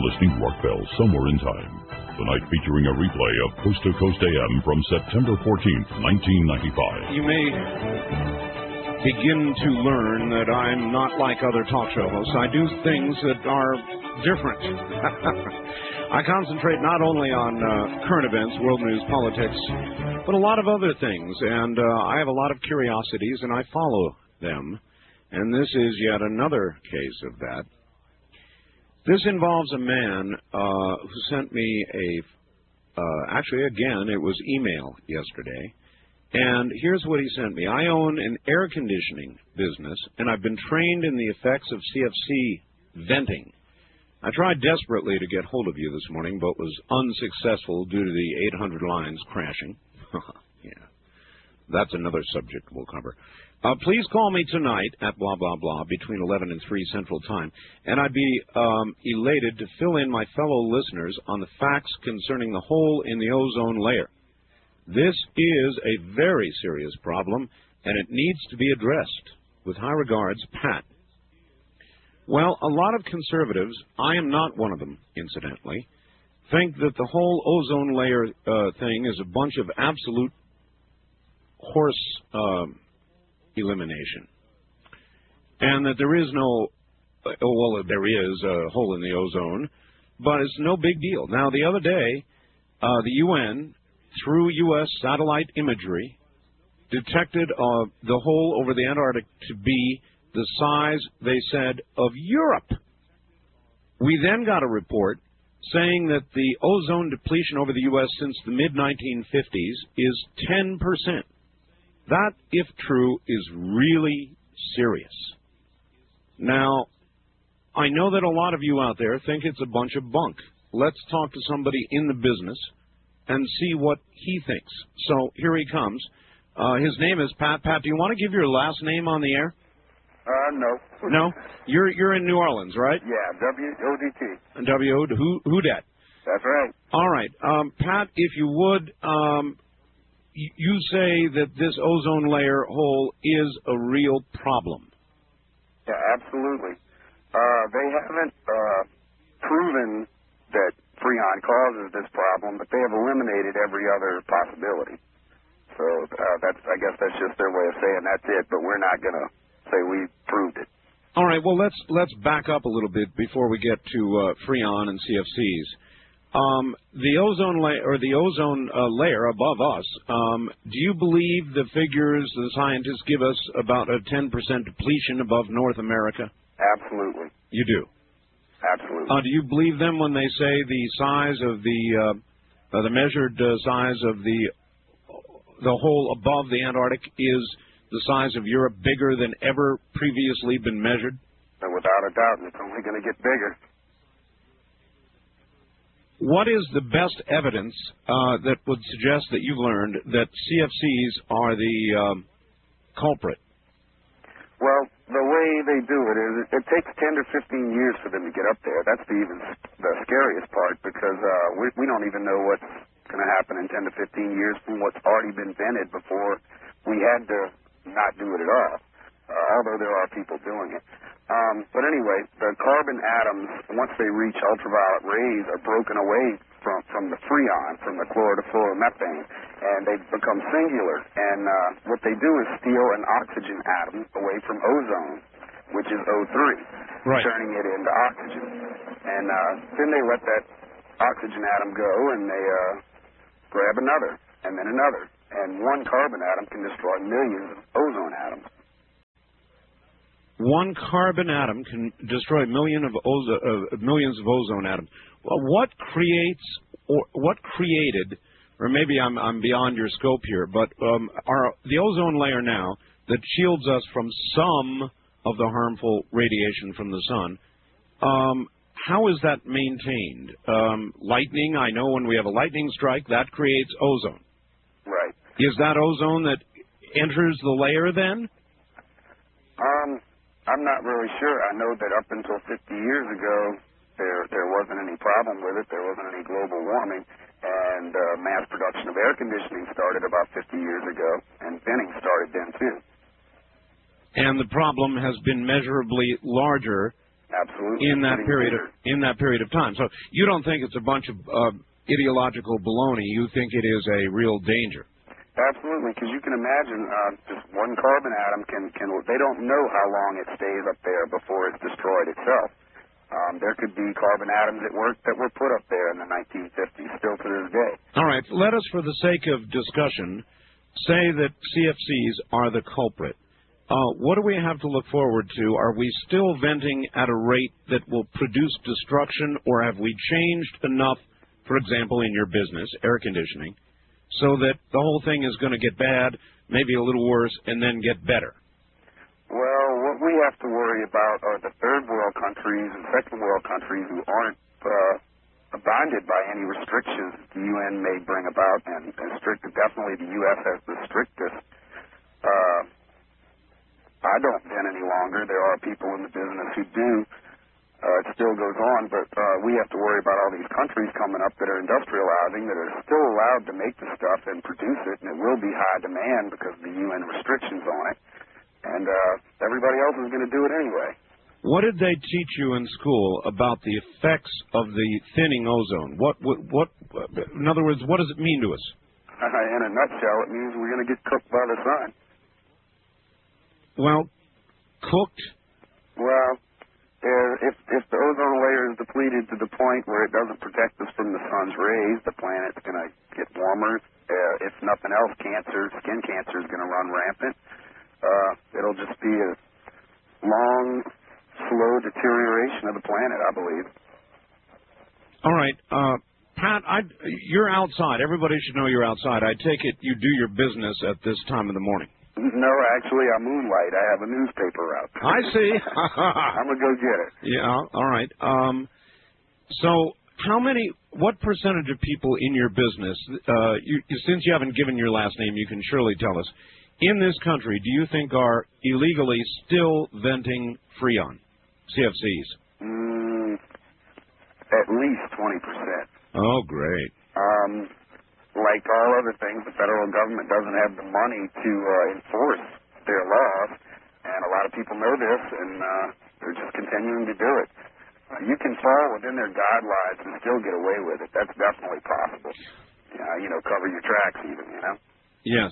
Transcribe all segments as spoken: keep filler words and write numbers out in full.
listening to Rock Bell Somewhere in Time. Tonight featuring a replay of Coast to Coast A M from September fourteenth, nineteen ninety-five. You may begin to learn that I'm not like other talk show hosts. I do things that are different. I concentrate not only on uh, current events, world news, politics, but a lot of other things. And uh, I have a lot of curiosities, and I follow them. And this is yet another case of that. This involves a man uh, who sent me a, uh, actually, again, it was email yesterday. And here's what he sent me. I own an air conditioning business, and I've been trained in the effects of C F C venting. I tried desperately to get hold of you this morning, but was unsuccessful due to the eight hundred lines crashing. Yeah, that's another subject we'll cover. Uh, please call me tonight at blah, blah, blah, between eleven and three Central Time, and I'd be um, elated to fill in my fellow listeners on the facts concerning the hole in the ozone layer. This is a very serious problem, and it needs to be addressed. With high regards, Pat. Well, a lot of conservatives, I am not one of them, incidentally, think that the whole ozone layer uh, thing is a bunch of absolute horse uh, elimination, and that there is no, uh, well, there is a hole in the ozone, but it's no big deal. Now, the other day, uh, the U N, through U S satellite imagery, detected uh, the hole over the Antarctic to be the size, they said, of Europe. We then got a report saying that the ozone depletion over the U S since the mid nineteen fifties is ten percent. That, if true, is really serious. Now, I know that a lot of you out there think it's a bunch of bunk. Let's talk to somebody in the business and see what he thinks. So here he comes. Uh, his name is Pat. Pat, do you want to give your last name on the air? Uh, no. No? You're you're in New Orleans, right? Yeah, W O D T. W O D T. Who, who dat? That's right. All right. Um, Pat, if you would, um, y- you say that this ozone layer hole is a real problem. Yeah, absolutely. Uh, they haven't uh, proven that Freon causes this problem, but they have eliminated every other possibility. So uh, that's, I guess that's just their way of saying that's it, but we're not going to say we proved it. All right, well, let's let's back up a little bit before we get to uh, Freon and C F Cs. Um, the ozone layer, or the ozone uh, layer above us, um, do you believe the figures the scientists give us about a ten percent depletion above North America? Absolutely. You do? Absolutely. Uh, do you believe them when they say the size of the uh, uh, the measured uh, size of the the hole above the Antarctic is the size of Europe, bigger than ever previously been measured? And without a doubt, it's only going to get bigger. What is the best evidence uh, that would suggest that you've learned that C F Cs are the um, culprit? Well, the way they do it is it, it takes ten to fifteen years for them to get up there. That's the even the scariest part because uh, we, we don't even know what's going to happen in ten to fifteen years from what's already been vented before we had to not do it at all, uh, although there are people doing it. Um, but anyway, the carbon atoms, once they reach ultraviolet rays, are broken away from, from the freon, from the chlorophloromethane, and they become singular. And uh, what they do is steal an oxygen atom away from ozone, which is O three, right, turning it into oxygen. And uh, then they let that oxygen atom go, and they uh, grab another, and then another. And one carbon atom can destroy millions of ozone atoms. One carbon atom can destroy million of ozo- uh, millions of ozone atoms. Well, what creates, or what created, or maybe I'm, I'm beyond your scope here, but um, our, the ozone layer now that shields us from some of the harmful radiation from the sun, um, how is that maintained? Um, lightning, I know when we have a lightning strike, that creates ozone. Right. Is that ozone that enters the layer then? Um, I'm not really sure. I know that up until fifty years ago, there there wasn't any problem with it. There wasn't any global warming, and uh, mass production of air conditioning started about fifty years ago, and venting started then too. And the problem has been measurably larger Absolutely. In that period of in that period of time. So you don't think it's a bunch of uh, ideological baloney. You think it is a real danger. Absolutely, because you can imagine uh, just one carbon atom can, can, they don't know how long it stays up there before it's destroyed itself. Um, there could be carbon atoms at work that were put up there in the nineteen fifties, still to this day. All right, let us, for the sake of discussion, say that C F Cs are the culprit. Uh, what do we have to look forward to? Are we still venting at a rate that will produce destruction, or have we changed enough, for example, in your business, air conditioning, so that the whole thing is going to get bad, maybe a little worse, and then get better? Well, what we have to worry about are the third world countries and second world countries who aren't uh, binded by any restrictions the U N may bring about, and, and strict, definitely the U S has the strictest. Uh, I don't vent any longer. There are people in the business who do. Uh, it still goes on, but uh, we have to worry about all these countries coming up that are industrializing, that are still allowed to make the stuff and produce it, and it will be high demand because of the U N restrictions on it. And uh, everybody else is going to do it anyway. What did they teach you in school about the effects of the thinning ozone? What, what, what? In other words, what does it mean to us? In a nutshell, it means we're going to get cooked by the sun. Well, cooked? Well, if if the ozone layer is depleted to the point where it doesn't protect us from the sun's rays, the planet's going to get warmer. Uh, if nothing else, cancer, skin cancer is going to run rampant. Uh, it'll just be a long, slow deterioration of the planet, I believe. All right. Uh, Pat, I, you're outside. Everybody should know you're outside. I take it you do your business at this time of the morning. No, actually, I moonlight. I have a newspaper route. I see. I'm going to go get it. Yeah, all right. Um, so how many, what percentage of people in your business, uh, you, since you haven't given your last name, you can surely tell us, in this country, do you think are illegally still venting Freon, C F Cs? Mm, at least twenty percent. Oh, great. Um, like all other things, the federal government doesn't have the money to uh, enforce their laws, and a lot of people know this, and uh, they're just continuing to do it. Uh, you can fall within their guidelines and still get away with it. That's definitely possible. Yeah, you know, cover your tracks even, you know? Yes.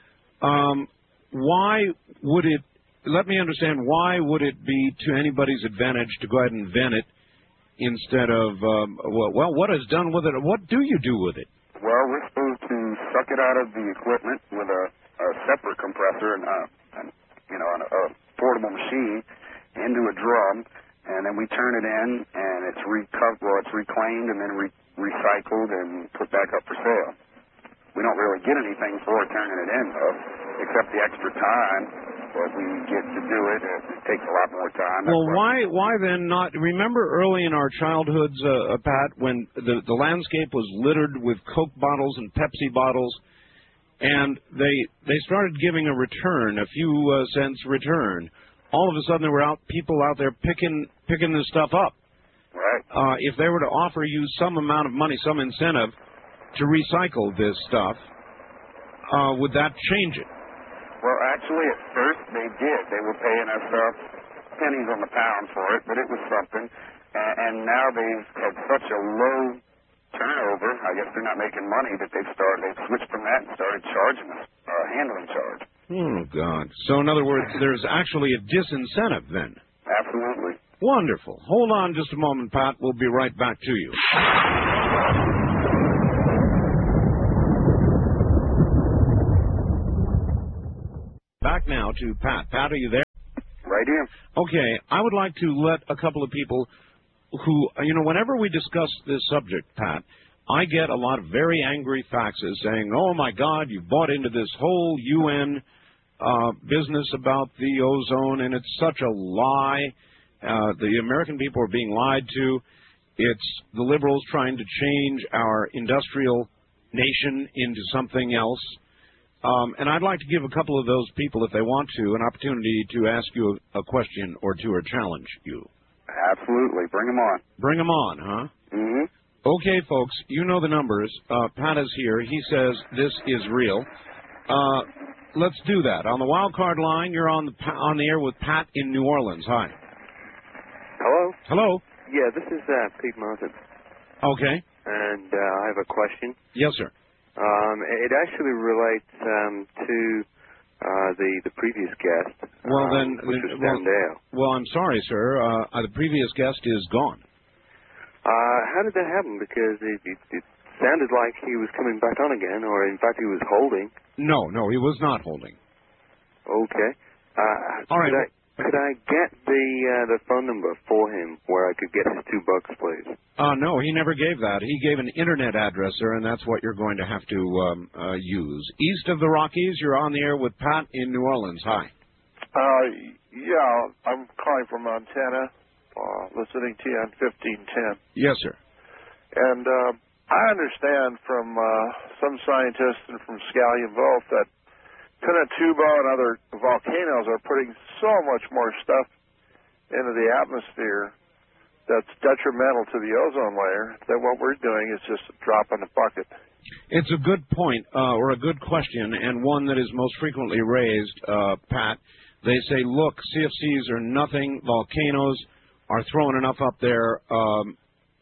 Um, why would it, let me understand, why would it be to anybody's advantage to go ahead and vent it instead of, um, well, well, what is done with it? What do you do with it? Well, we're supposed to suck it out of the equipment with a, a separate compressor and, uh, and you know, a, a portable machine into a drum, and then we turn it in, and it's reco- well, it's reclaimed and then re- recycled and put back up for sale. We don't really get anything for turning it in, though, except the extra time that we get to do it. It, it takes a lot more time. Well, why why then not? Remember early in our childhoods, uh, Pat, when the, the landscape was littered with Coke bottles and Pepsi bottles, and they they started giving a return, a few uh, cents return. All of a sudden, there were out people out there picking picking this stuff up. Right. Uh, if they were to offer you some amount of money, some incentive to recycle this stuff, uh, would that change it? Well, actually, at first they did. They were paying us uh, pennies on the pound for it, but it was something. And, and now they've had such a low turnover, I guess they're not making money, that they've started, they've switched from that and started charging us a uh, handling charge. Oh, God. So, in other words, there's actually a disincentive then? Absolutely. Wonderful. Hold on just a moment, Pat. We'll be right back to you. Back now to Pat. Pat, are you there? Right here. Okay, I would like to let a couple of people who, you know, whenever we discuss this subject, Pat, I get a lot of very angry faxes saying, oh, my God, you've bought into this whole U N uh, business about the ozone, and it's such a lie. Uh, the American people are being lied to. It's the liberals trying to change our industrial nation into something else. Um, and I'd like to give a couple of those people, if they want to, an opportunity to ask you a, a question or two or challenge you. Absolutely. Bring them on. Bring them on, huh? Mm-hmm. Okay, folks, you know the numbers. Uh, Pat is here. He says this is real. Uh, let's do that. On the wild card line, you're on the on the air with Pat in New Orleans. Hi. Hello. Hello? Yeah, this is uh, Pete Martin. Okay. And uh, I have a question. Yes, sir. Um, it actually relates um, to uh, the the previous guest. Well, um, then, which then was well, Stan Dale. well, I'm sorry, sir. Uh, the previous guest is gone. Uh, how did that happen? Because it, it, it sounded like he was coming back on again, or in fact he was holding. No, no, he was not holding. Okay. Uh, All right. Could I, could I get the uh, the phone number for him where I could get his two bucks, please? Uh, no, he never gave that. He gave an internet address, sir, and that's what you're going to have to um, uh, use. East of the Rockies, you're on the air with Pat in New Orleans. Hi. Uh, yeah, I'm calling from Montana, uh, listening to you on fifteen ten. Yes, sir. And uh, I understand from uh, some scientists and from Scallion Wolf that Pinatubo and other volcanoes are putting so much more stuff into the atmosphere that's detrimental to the ozone layer that what we're doing is just a drop in the bucket. It's a good point, uh, or a good question, and one that is most frequently raised, uh, Pat. They say, look, C F Cs are nothing. Volcanoes are throwing enough up there um,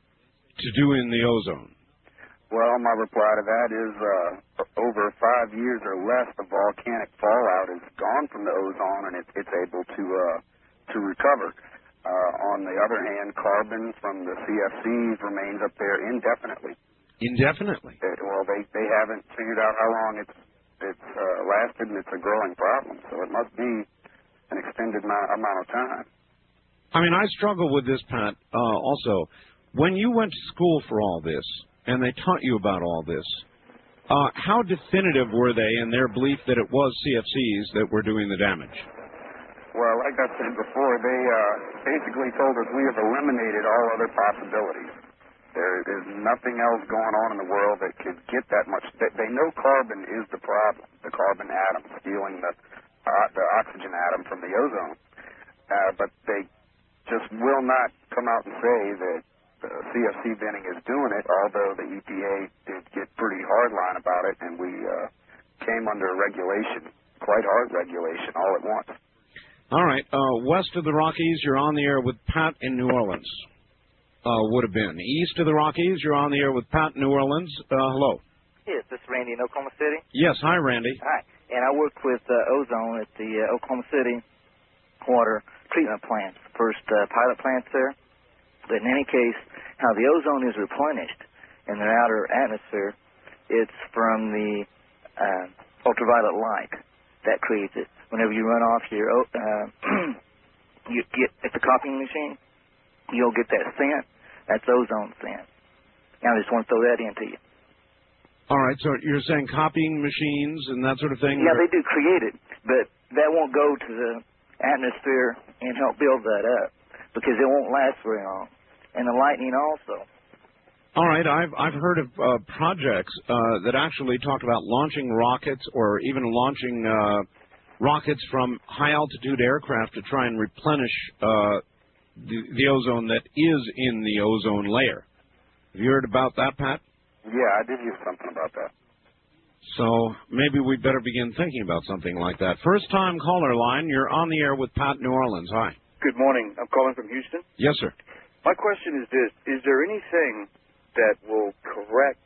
to do in the ozone. Well, my reply to that is uh, over five years or less, the volcanic fallout is gone from the ozone, and it, it's able to uh, to recover. Uh, on the other hand, carbon from the C F Cs remains up there indefinitely. Indefinitely? Uh, well, they, they haven't figured out how long it's it's uh, lasted, and it's a growing problem. So it must be an extended amount, amount of time. I mean, I struggle with this, Pat, uh, also. When you went to school for all this, and they taught you about all this, uh, how definitive were they in their belief that it was C F Cs that were doing the damage? Well, like I said before, they uh, basically told us we have eliminated all other possibilities. There is nothing else going on in the world that could get that much. They, they know carbon is the problem, the carbon atom stealing the, uh, the oxygen atom from the ozone. Uh, but they just will not come out and say that Uh, C F C binning is doing it, although the E P A did get pretty hard line about it, and we uh, came under regulation, quite hard regulation, all at once. All right. Uh, west of the Rockies, you're on the air with Pat in New Orleans. Uh, would have been. East of the Rockies, you're on the air with Pat in New Orleans. Uh, hello. Yes, this is Randy in Oklahoma City. Yes. Hi, Randy. Hi. And I work with uh, ozone at the uh, Oklahoma City water treatment plants, first uh, pilot plants there. But in any case, how the ozone is replenished in the outer atmosphere, it's from the uh, ultraviolet light that creates it. Whenever you run off your, uh, you get at the copying machine, you'll get that scent. That's ozone scent. Now, I just want to throw that into you. All right. So you're saying copying machines and that sort of thing? Yeah, they do create it, but that won't go to the atmosphere and help build that up because it won't last very long. And the lightning also. All right, I've I've heard of uh, projects uh, that actually talk about launching rockets or even launching uh, rockets from high altitude aircraft to try and replenish uh, the, the ozone that is in the ozone layer. Have you heard about that, Pat? Yeah, I did hear something about that. So maybe we'd better begin thinking about something like that. First time caller line, you're on the air with Pat New Orleans. Hi. Good morning. I'm calling from Houston. Yes, sir. My question is this: is there anything that will correct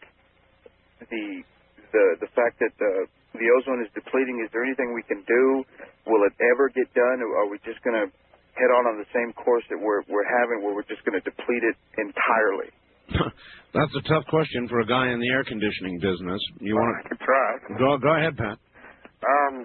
the the the fact that the the ozone is depleting? Is there anything we can do? Will it ever get done, or are we just going to head on on the same course that we're we're having, where we're just going to deplete it entirely? That's a tough question for a guy in the air conditioning business. You well, want to try? Go go ahead, Pat. Um,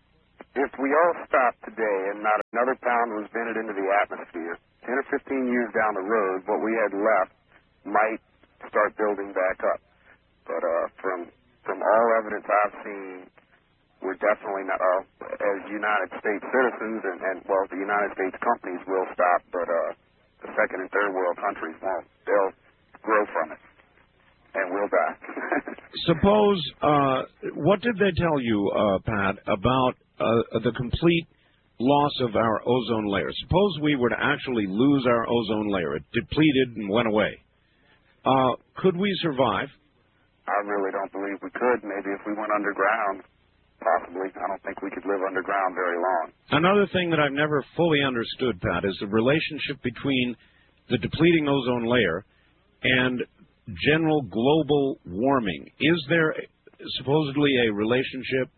if we all stopped today and not another pound was vented into the atmosphere, ten or fifteen years down the road, what we had left might start building back up. But uh, from from all evidence I've seen, we're definitely not, uh, as United States citizens, and, and, well, the United States companies will stop, but uh, the second and third world countries won't. They'll grow from it, and we'll die. Suppose, uh, what did they tell you, uh, Pat, about uh, the complete loss of our ozone layer? Suppose we were to actually lose our ozone layer. It depleted and went away. Uh, could we survive? I really don't believe we could. Maybe if we went underground, possibly. I don't think we could live underground very long. Another thing that I've never fully understood, Pat, is the relationship between the depleting ozone layer and general global warming. Is there supposedly a relationship?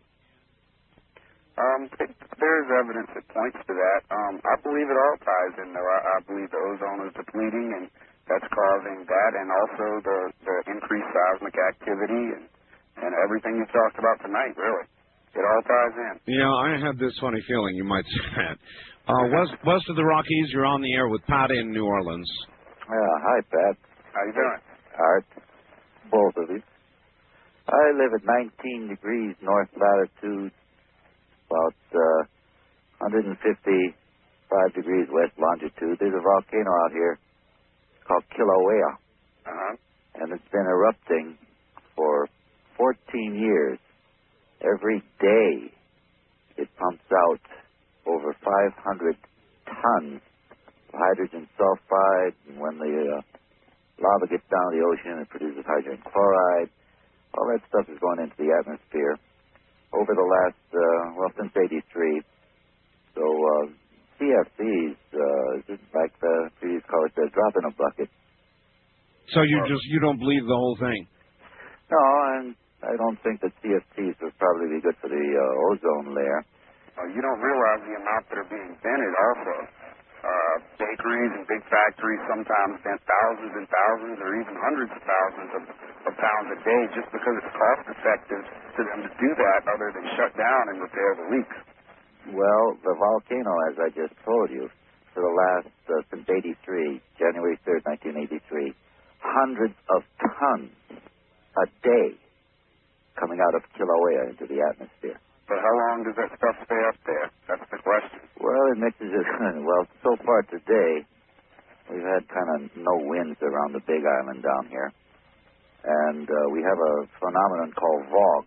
Um, there is evidence that points to that. Um, I believe it all ties in, though. I, I believe the ozone is depleting, and that's causing that, and also the, the increased seismic activity and, and everything you talked about tonight, really. It all ties in. You know, I had this funny feeling you might say that. Uh, west, west of the Rockies, you're on the air with Pat in New Orleans. Yeah, hi, Pat. How you doing? Art, both of you. I live at nineteen degrees north latitude, about uh, one hundred fifty-five degrees west longitude. There's a volcano out here called Kilauea, Uh-huh. and it's been erupting for fourteen years. Every day it pumps out over five hundred tons of hydrogen sulfide, and when the uh, lava gets down to the ocean, it produces hydrogen chloride. All that stuff is going into the atmosphere over the last, uh, well, since eighty-three. So uh, C F Cs, uh, just like the previous caller said, drop in a bucket. So you just you don't believe the whole thing? No, and I don't think that C F Ts would probably be good for the uh, ozone layer. Uh, you don't realize the amount that are being vented also. Uh, bakeries and big factories sometimes vent thousands and thousands or even hundreds of thousands of, of pounds a day just because it's cost effective to them to do that other than shut down and repair the leaks. Well, the volcano, as I just told you, for the last, uh, since eighty-three, January third, nineteen eighty-three, hundreds of tons a day coming out of Kilauea into the atmosphere. But how long does that stuff stay up there? That's the question. Well, it mixes it. Well, so far today, we've had kind of no winds around the Big Island down here. And uh, we have a phenomenon called fog.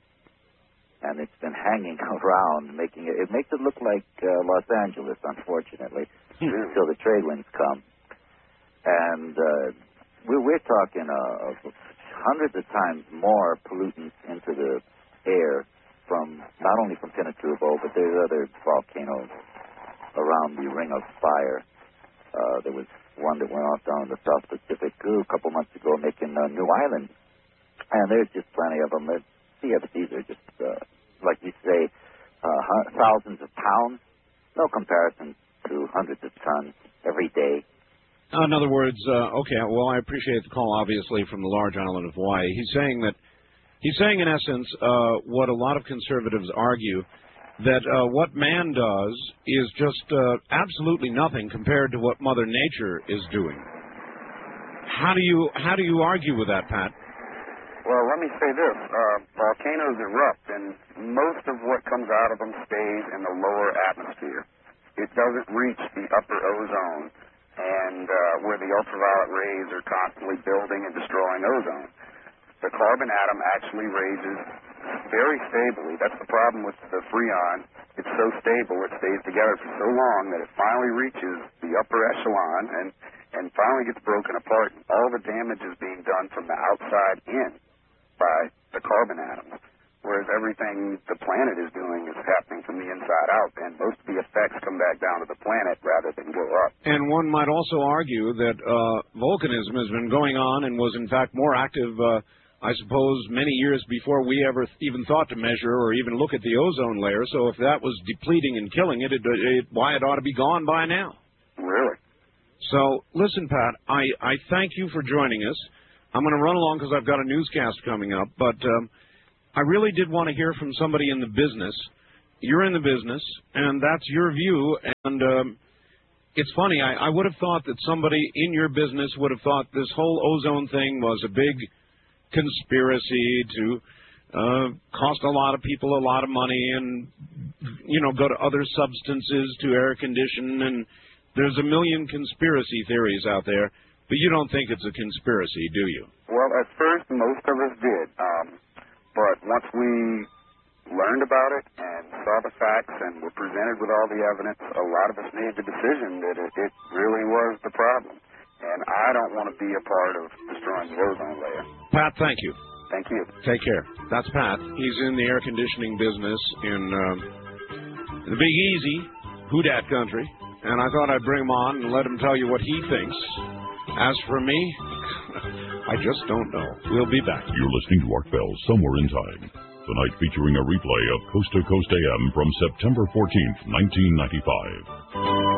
And it's been hanging around, making it, it makes it look like uh, Los Angeles, unfortunately, until the trade winds come. And uh, we're, we're talking uh, hundreds of times more pollutants into the air from, not only from Pinatubo, but there's other volcanoes around the Ring of Fire. Uh, there was one that went off down in the South Pacific ooh, a couple months ago making uh, New Island. And there's just plenty of them. The C F Cs are just, uh, like you say, uh, thousands of pounds. No comparison to hundreds of tons every day. In other words, uh, okay, well, I appreciate the call, obviously, from the large island of Hawaii. He's saying that He's saying, in essence, uh, what a lot of conservatives argue, that uh, what man does is just uh, absolutely nothing compared to what Mother Nature is doing. How do you how do you argue with that, Pat? Well, let me say this. Uh, volcanoes erupt, and most of what comes out of them stays in the lower atmosphere. It doesn't reach the upper ozone, and uh, where the ultraviolet rays are constantly building and destroying ozone. The carbon atom actually raises very stably. That's the problem with the Freon. It's so stable, it stays together for so long that it finally reaches the upper echelon and, and finally gets broken apart. All the damage is being done from the outside in by the carbon atoms, whereas everything the planet is doing is happening from the inside out, and most of the effects come back down to the planet rather than go up. And one might also argue that uh, volcanism has been going on and was, in fact, more active uh, I suppose, many years before we ever even thought to measure or even look at the ozone layer. So if that was depleting and killing it, it, it why it ought to be gone by now. Really? So, listen, Pat, I, I thank you for joining us. I'm going to run along because I've got a newscast coming up. But um, I really did want to hear from somebody in the business. You're in the business, and that's your view. And um, it's funny, I, I would have thought that somebody in your business would have thought this whole ozone thing was a big conspiracy to uh, cost a lot of people a lot of money and, you know, go to other substances to air condition. And there's a million conspiracy theories out there, but you don't think it's a conspiracy, do you? Well, at first, most of us did. Um, but once we learned about it and saw the facts and were presented with all the evidence, a lot of us made the decision that it, it really was the problem. And I don't want to be a part of destroying the ozone layer. Pat, thank you. Thank you. Take care. That's Pat. He's in the air conditioning business in um, the Big Easy, Houdat country. and I thought I'd bring him on and let him tell you what he thinks. As for me, I just don't know. We'll be back. You're listening to Art Bell, Somewhere in Time. Tonight featuring a replay of Coast to Coast A M from September fourteenth, nineteen ninety-five.